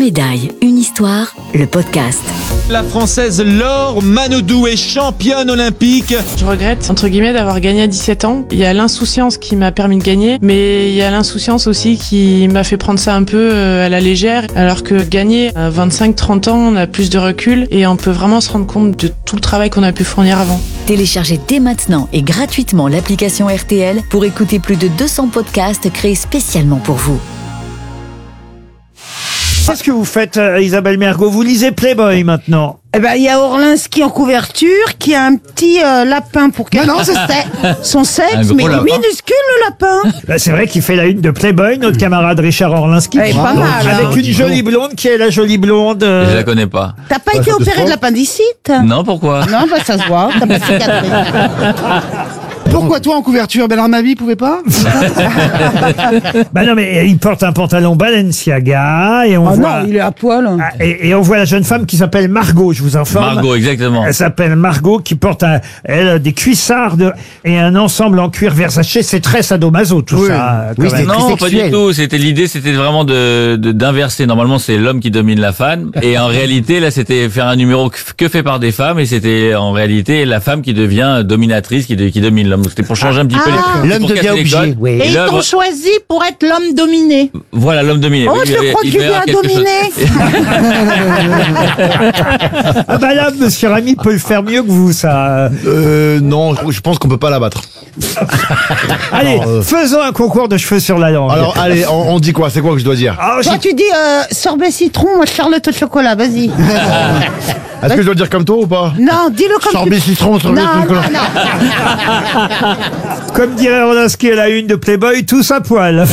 médailles, une histoire, le podcast. La Française Laure Manodou est championne olympique. Je regrette, entre guillemets, d'avoir gagné à 17 ans. Il y a l'insouciance qui m'a permis de gagner, mais il y a l'insouciance aussi qui m'a fait prendre ça un peu à la légère, alors que gagner à 25-30 ans, on a plus de recul et on peut vraiment se rendre compte de tout le travail qu'on a pu fournir avant. Téléchargez dès maintenant et gratuitement l'application RTL pour écouter plus de 200 podcasts créés spécialement pour vous. Qu'est-ce que vous faites, Isabelle Mergo? Vous lisez Playboy maintenant? Eh ben, il y a Orlinski en couverture qui a un petit lapin pour qu'elle... Non, c'est son sexe, mais lapin. minuscule le lapin. Bah, c'est vrai qu'il fait la une de Playboy, notre camarade Richard Orlinski. Elle est pas mal, avec hein. une jolie blonde. Qui est la jolie blonde Je la connais pas. T'as pas été opéré de l'appendicite? Non, pourquoi? Non, bah ça se voit, t'as pas de cicatrice. Pourquoi toi en couverture? Bernard Mabie pouvait pas? Bah non, mais il porte un pantalon Balenciaga et on Ah voit... non, il est à poil. Et on voit la jeune femme qui s'appelle Margot, je vous informe. Margot, exactement. Elle s'appelle Margot, qui porte elle, des cuissardes et un ensemble en cuir Versace. C'est très sadomaso, tout ça. quand même. Non, pas du tout. L'idée, c'était vraiment d'inverser. Normalement, c'est l'homme qui domine la femme. Et en réalité, là, c'était faire un numéro que fait par des femmes. Et c'était, en réalité, la femme qui devient dominatrice, qui domine l'homme. C'était pour changer un petit peu les... L'homme devient obligé, oui. Et ils t'ont choisi pour être l'homme dominé. Voilà, l'homme dominé. Oh, Oui, je crois que tu viens dominer. Ah bah là, monsieur Ramy peut le faire mieux que vous, ça. Non, je pense qu'on peut pas la battre. Allez, faisons un concours de cheveux sur la langue. Alors, allez, on dit quoi? C'est quoi que je dois dire? Toi, tu dis sorbet citron, moi charlotte au chocolat, vas-y. Est-ce que je dois dire comme toi ou pas? Non, dis-le comme Sorbet citron, sorbet Non, chocolat. non. Comme dirait Orlinski à la une de Playboy, tous à poil.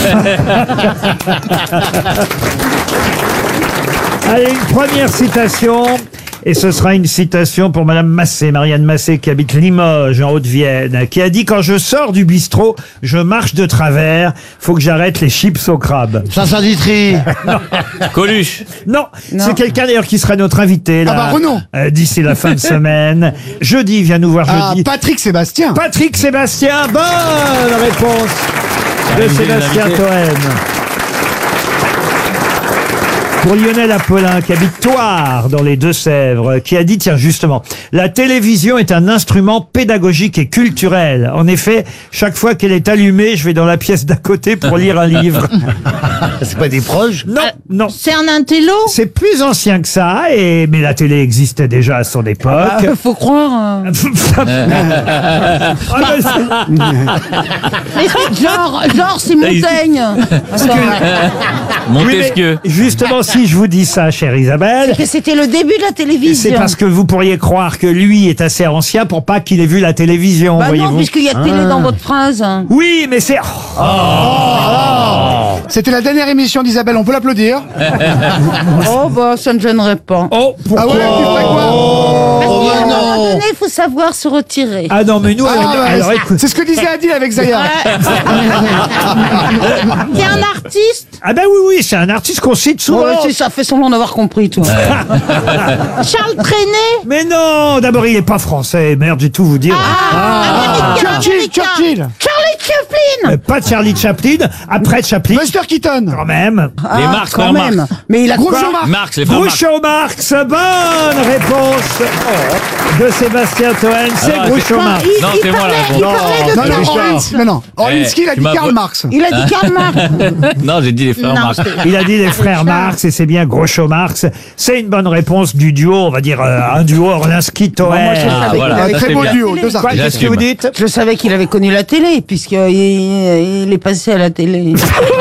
Allez, une première citation. Et ce sera une citation pour Madame Massé, Marianne Massé, qui habite Limoges, en Haute-Vienne, qui a dit: quand je sors du bistrot, je marche de travers, faut que j'arrête les chips au crabe. Saint Ditry. Coluche. Non, c'est quelqu'un d'ailleurs qui sera notre invité là. Ah bah, Renaud. D'ici la fin de semaine. Jeudi, il vient nous voir Ah, jeudi. Patrick Sébastien. Patrick Sébastien, bonne réponse de Sébastien Toen. Pour Lionel Apollin, qui habite Thouars, dans les Deux-Sèvres, qui a dit, tiens, justement, la télévision est un instrument pédagogique et culturel. En effet, chaque fois qu'elle est allumée, je vais dans la pièce d'à côté pour lire un livre. C'est pas des proches? Non, non. C'est un intello. C'est plus ancien que ça, mais la télé existait déjà à son époque. Faut croire. Ah, ben, Mais genre c'est Montaigne. Montesquieu. mais justement, si je vous dis ça, chère Isabelle, Que c'était le début de la télévision. c'est parce que vous pourriez croire que lui est assez ancien pour pas qu'il ait vu la télévision, Bah voyez-vous. non, puisqu'il y a télé dans votre phrase. Oui, mais c'est... C'était la dernière émission d'Isabelle, on peut l'applaudir. Oh bah ça ne gênerait pas. Oh, pourquoi? Ah ouais, tu ferais quoi? Parce qu'à un moment donné, il faut savoir se retirer. Ah non, mais nous, alors écoute... C'est ce que disait Adil avec Zaya. T'es un artiste. Ah ben oui, c'est un artiste qu'on cite souvent. Ouais, si ça fait semblant d'avoir compris, toi. Charles Trenet. Mais non, d'abord, il est pas français, merde, j'ai tout vous dire. Churchill. Charlie Chaplin. Pas Charlie Chaplin, après Chaplin, Buster Keaton. quand même. Les Marx, quand frères même. Marx. Mais il a Groucho quoi Marx. Marx, les frères Marx. Groucho Marx, bonne réponse de Sébastien Toen, c'est Ah, Groucho Marx. Non, c'est moi la Il réponse. parlait de Non, Karl. non, Orlinski, il a tu dit m'as Karl vo- Marx. Il a dit Karl Marx. Non, j'ai dit les frères Non, Marx. Il a dit les frères Marx et c'est bien Groucho Marx. C'est une bonne réponse du duo, on va dire un duo Orlinski-Toen. Moi, je savais voilà. qu'il avait Un très connu beau la duo, télé. deux Quoi, artistes. qu'est-ce que vous dites? Je savais qu'il avait connu la télé, puisqu'il il est passé à la télé.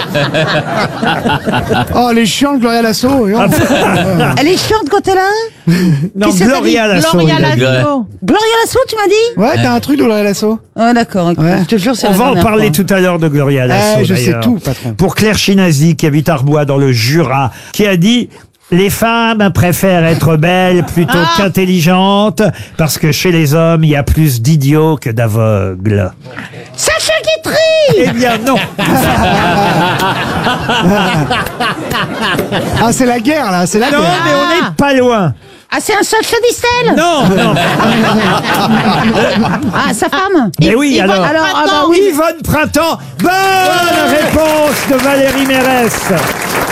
Oh, les chiants, Gloria Lasso. Elle est chiante quand elle a un. Non, Qu'est-ce que t'as Gloria dit? Lasso. Gloria il a dit. Lasso. Gloria Lasso, tu m'as dit? Ouais, t'as un truc de Gloria Lasso. Ah d'accord, ok. Ouais. Je te jure, c'est On la va en dernière parler fois. tout à l'heure de Gloria Lasso. Je sais d'ailleurs. tout, patron. Pour Claire Chinazi, qui habite Arbois dans le Jura, qui a dit: les femmes préfèrent être belles plutôt qu'intelligentes, parce que chez les hommes, il y a plus d'idiots que d'aveugles. Sacha Guitry. Eh bien non. Ah, c'est la guerre, là, c'est la Non, guerre. mais on n'est pas loin. Ah, c'est un Sacha Distel. Non, non. Ah, sa femme. Mais oui, alors. Ah bah oui. Yvonne Printemps. Bonne réponse de Valérie Mérès.